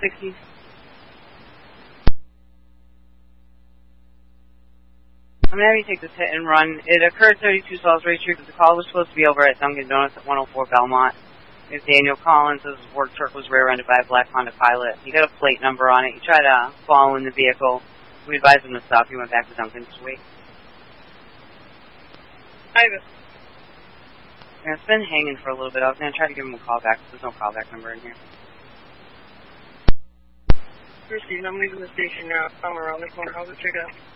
60s. I'm going to have you take this hit and run. It occurred 32 Salisbury Street, but the call was supposed to be over at Dunkin' Donuts at 104 Belmont. If Daniel Collins, his work truck was rear-ended by a black Honda Pilot. He got a plate number on it. He tried to follow in the vehicle. We advised him to stop. He went back to Dunkin' to wait. Ivan. Yeah, it's been hanging for a little bit. I was going to try to give him a call back, but there's no callback number in here. Received. I'm leaving the station now. I'm around the corner. How's it check out?